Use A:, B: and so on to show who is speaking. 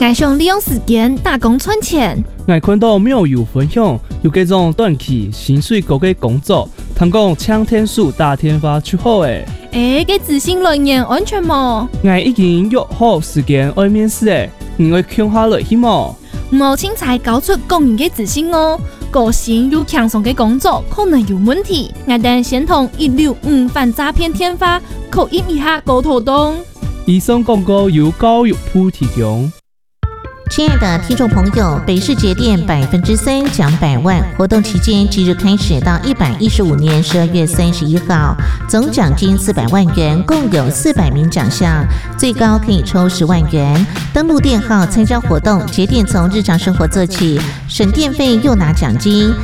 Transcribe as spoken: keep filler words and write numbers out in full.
A: 我想利用时间打工赚钱。
B: 我看到妙友分享有这种短期薪水高的工作，听讲抢天数打天发出好诶。
A: 诶，这资讯来源安全吗？
B: 我已经约好时间要面试诶，你会看下来去吗？
A: 冇轻才搞出公营的资讯哦，个性又轻松的工作可能有问题。我等先同一六五反诈骗天发口音一下沟通动。
B: 以上广告由教育部提供。
C: 亲爱的听众朋友，北市节电百分之三奖百万活动期间即日开始到一百一十五年十二月三十一号，总奖金四百万元，共有四百名奖项，最高可以抽十万元。登录电号参加活动，节电从日常生活做起，省电费又拿奖金。